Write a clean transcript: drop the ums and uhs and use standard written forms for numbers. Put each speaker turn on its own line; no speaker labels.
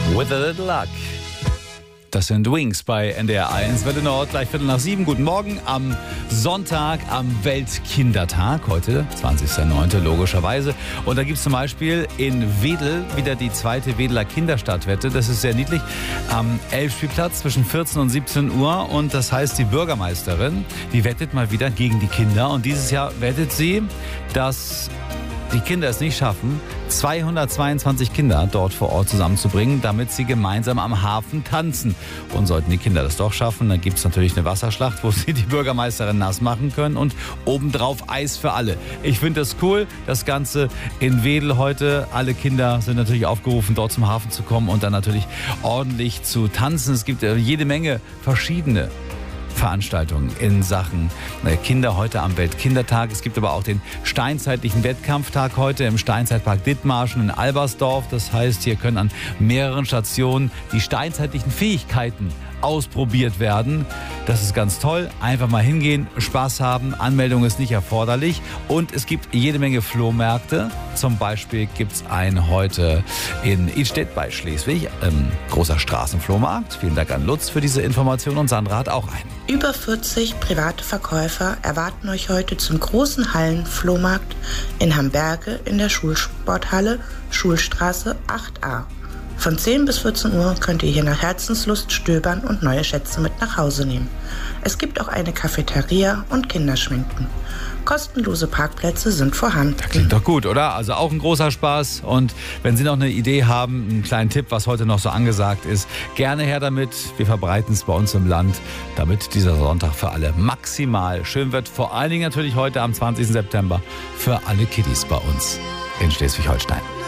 With a little luck. Das sind Wings bei NDR 1. Welle Nord, gleich 6:15. Guten Morgen am Sonntag, am Weltkindertag. Heute, 20.09. logischerweise. Und da gibt es zum Beispiel in Wedel wieder die zweite Wedeler Kinderstadtwette. Das ist sehr niedlich. Am Elbspielplatz zwischen 14 und 17 Uhr. Und das heißt, die Bürgermeisterin, die wettet mal wieder gegen die Kinder. Und dieses Jahr wettet sie, dass die Kinder es nicht schaffen, 222 Kinder dort vor Ort zusammenzubringen, damit sie gemeinsam am Hafen tanzen. Und sollten die Kinder das doch schaffen, dann gibt es natürlich eine Wasserschlacht, wo sie die Bürgermeisterin nass machen können und obendrauf Eis für alle. Ich finde das cool, das Ganze in Wedel heute. Alle Kinder sind natürlich aufgerufen, dort zum Hafen zu kommen und dann natürlich ordentlich zu tanzen. Es gibt jede Menge verschiedene Veranstaltungen in Sachen Kinder heute am Weltkindertag. Es gibt aber auch den steinzeitlichen Wettkampftag heute im Steinzeitpark Dithmarschen in Albersdorf. Das heißt, hier können an mehreren Stationen die steinzeitlichen Fähigkeiten ausprobiert werden. Das ist ganz toll. Einfach mal hingehen, Spaß haben. Anmeldung ist nicht erforderlich. Und es gibt jede Menge Flohmärkte. Zum Beispiel gibt es einen heute in Idstedt bei Schleswig. Großer Straßenflohmarkt. Vielen Dank an Lutz für diese Information und Sandra hat auch einen.
Über 40 private Verkäufer erwarten euch heute zum großen Hallenflohmarkt in Hamberge in der Schulsporthalle Schulstraße 8a. Von 10 bis 14 Uhr könnt ihr hier nach Herzenslust stöbern und neue Schätze mit nach Hause nehmen. Es gibt auch eine Cafeteria und Kinderschminken. Kostenlose Parkplätze sind vorhanden.
Das klingt doch gut, oder? Also auch ein großer Spaß. Und wenn Sie noch eine Idee haben, einen kleinen Tipp, was heute noch so angesagt ist, gerne her damit. Wir verbreiten es bei uns im Land, damit dieser Sonntag für alle maximal schön wird. Vor allen Dingen natürlich heute am 20. September für alle Kiddies bei uns in Schleswig-Holstein.